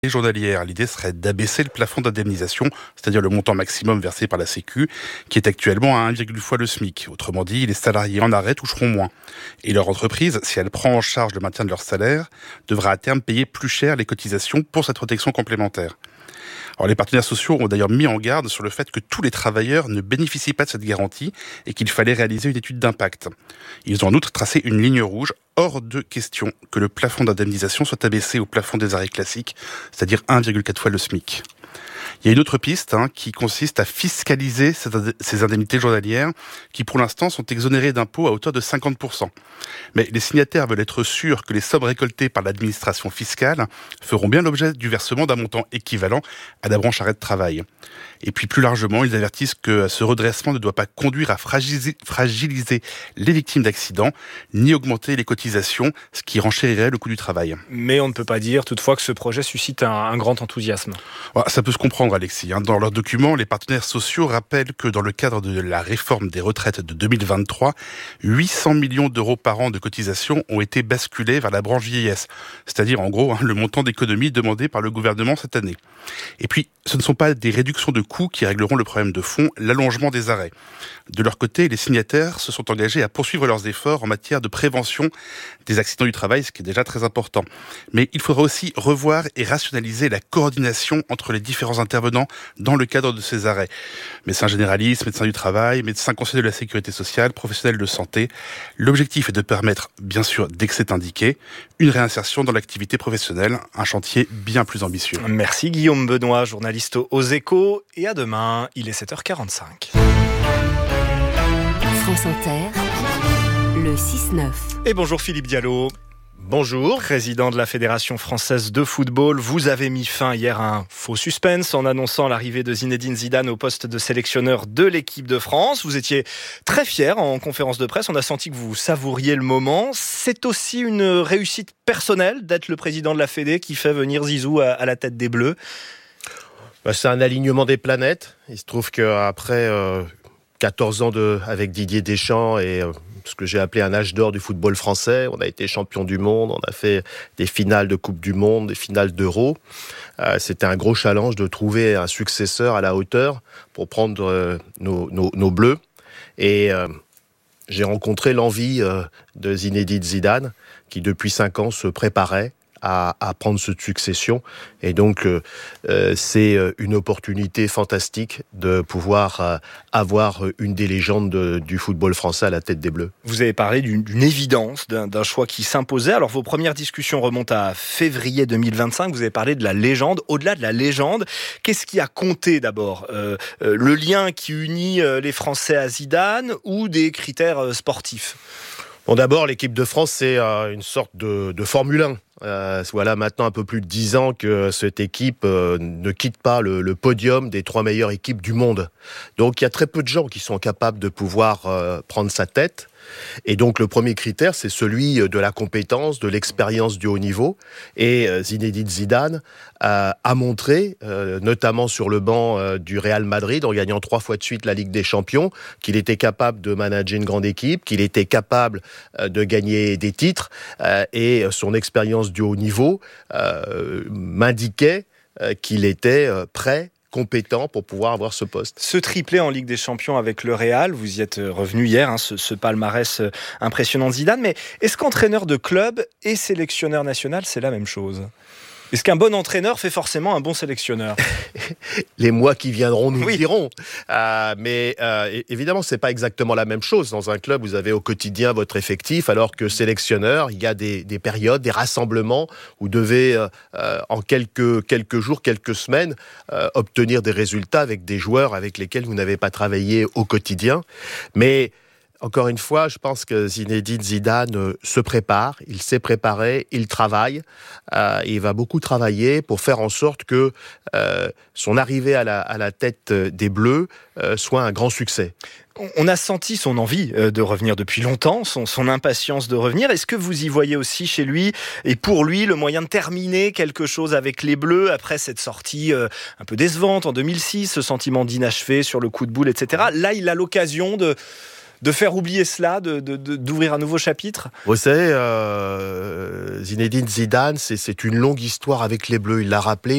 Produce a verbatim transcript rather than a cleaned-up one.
Journalière. L'idée serait d'abaisser le plafond d'indemnisation, c'est-à-dire le montant maximum versé par la Sécu, qui est actuellement à un virgule cinq fois le SMIC. Autrement dit, les salariés en arrêt toucheront moins. Et leur entreprise, si elle prend en charge le maintien de leur salaire, devra à terme payer plus cher les cotisations pour cette protection complémentaire. Alors, les partenaires sociaux ont d'ailleurs mis en garde sur le fait que tous les travailleurs ne bénéficient pas de cette garantie et qu'il fallait réaliser une étude d'impact. Ils ont en outre tracé une ligne rouge. Hors de question que le plafond d'indemnisation soit abaissé au plafond des arrêts classiques, c'est-à-dire un virgule quatre fois le SMIC. Il y a une autre piste hein, qui consiste à fiscaliser ces indemnités journalières qui, pour l'instant, sont exonérées d'impôts à hauteur de cinquante pour cent. Mais les signataires veulent être sûrs que les sommes récoltées par l'administration fiscale feront bien l'objet du versement d'un montant équivalent à la branche arrêt de travail. Et puis plus largement, ils avertissent que ce redressement ne doit pas conduire à fragiliser, fragiliser les victimes d'accidents, ni augmenter les cotisations, ce qui renchérirait le coût du travail. Mais on ne peut pas dire toutefois que ce projet suscite un, un grand enthousiasme. Ça peut se comprendre, Alexis. Dans leurs documents, les partenaires sociaux rappellent que dans le cadre de la réforme des retraites de deux mille vingt-trois, huit cents millions d'euros par an de cotisations ont été basculés vers la branche vieillesse, c'est-à-dire en gros le montant d'économie demandé par le gouvernement cette année. Et puis, ce ne sont pas des réductions de coûts qui régleront le problème de fond, l'allongement des arrêts. De leur côté, les signataires se sont engagés à poursuivre leurs efforts en matière de prévention des accidents du travail, ce qui est déjà très important. Mais il faudra aussi revoir et rationaliser la coordination entre les différents intervenants dans le cadre de ces arrêts. Médecins généralistes, médecins du travail, médecins conseillers de la sécurité sociale, professionnels de santé. L'objectif est de permettre, bien sûr, dès que c'est indiqué, une réinsertion dans l'activité professionnelle, un chantier bien plus ambitieux. Merci Guillaume Benoît, journaliste aux Échos, et à demain, il est sept heures quarante-cinq. France Inter, le six neuf. Et bonjour Philippe Diallo. Bonjour. Président de la Fédération française de football, vous avez mis fin hier à un faux suspense en annonçant l'arrivée de Zinedine Zidane au poste de sélectionneur de l'équipe de France. Vous étiez très fier en conférence de presse, on a senti que vous savouriez le moment. C'est aussi une réussite personnelle d'être le président de la Fédé qui fait venir Zizou à, à la tête des Bleus. Bah, c'est un alignement des planètes. Il se trouve qu'après euh, quatorze ans de, avec Didier Deschamps et... Euh, ce que j'ai appelé un âge d'or du football français. On a été champion du monde, on a fait des finales de Coupe du Monde, des finales d'Euro. Euh, c'était un gros challenge de trouver un successeur à la hauteur pour prendre euh, nos, nos, nos Bleus. Et euh, j'ai rencontré l'envie euh, de Zinedine Zidane, qui depuis cinq ans se préparait à, à prendre cette succession. Et donc, euh, euh, c'est une opportunité fantastique de pouvoir euh, avoir une des légendes de, du football français à la tête des Bleus. Vous avez parlé d'une, d'une évidence, d'un, d'un choix qui s'imposait. Alors, vos premières discussions remontent à février deux mille vingt-cinq. Vous avez parlé de la légende. Au-delà de la légende, qu'est-ce qui a compté d'abord euh, euh, le lien qui unit euh, les Français à Zidane ou des critères euh, sportifs? Bon, d'abord, l'équipe de France, c'est euh, une sorte de, de Formule un. Euh, voilà maintenant un peu plus de dix ans que cette équipe euh, ne quitte pas le, le podium des trois meilleures équipes du monde. Donc il y a très peu de gens qui sont capables de pouvoir euh, prendre sa tête. Et donc le premier critère, c'est celui de la compétence, de l'expérience du haut niveau. Et euh, Zinedine Zidane euh, a montré, euh, notamment sur le banc euh, du Real Madrid, en gagnant trois fois de suite la Ligue des Champions, qu'il était capable de manager une grande équipe, qu'il était capable euh, de gagner des titres. Euh, et son expérience du haut niveau euh, m'indiquait euh, qu'il était euh, prêt, compétent pour pouvoir avoir ce poste. Ce triplé en Ligue des Champions avec le Real, vous y êtes revenu hier, hein, ce, ce palmarès impressionnant de Zidane, mais est-ce qu'entraîneur de club et sélectionneur national, c'est la même chose ? Est-ce qu'un bon entraîneur fait forcément un bon sélectionneur ? Les mois qui viendront nous oui. le diront. Euh, mais euh, évidemment, c'est pas exactement la même chose. Dans un club, vous avez au quotidien votre effectif, alors que sélectionneur, il y a des, des périodes, des rassemblements où vous devez, euh, en quelques, quelques jours, quelques semaines, euh, obtenir des résultats avec des joueurs avec lesquels vous n'avez pas travaillé au quotidien. Mais encore une fois, je pense que Zinedine Zidane se prépare, il s'est préparé, il travaille, euh, il va beaucoup travailler pour faire en sorte que euh, son arrivée à la, à la tête des Bleus euh, soit un grand succès. On a senti son envie de revenir depuis longtemps, son, son impatience de revenir. Est-ce que vous y voyez aussi chez lui et pour lui le moyen de terminer quelque chose avec les Bleus après cette sortie euh, un peu décevante en deux mille six, ce sentiment d'inachevé sur le coup de boule, et cetera. Là, il a l'occasion de... de faire oublier cela, de, de, de, d'ouvrir un nouveau chapitre? Vous savez, euh, Zinedine Zidane, c'est, c'est une longue histoire avec les Bleus. Il l'a rappelé.